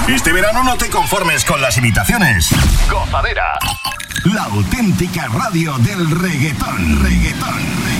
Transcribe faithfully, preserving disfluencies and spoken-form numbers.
Este verano no te conformes con las imitaciones. Gozadera. La auténtica radio del reggaetón. Reggaetón.